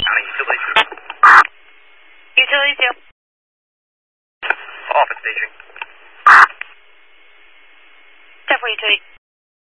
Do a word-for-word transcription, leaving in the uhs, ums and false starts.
County utility two. Utility two. Off at staging. Definitely utility.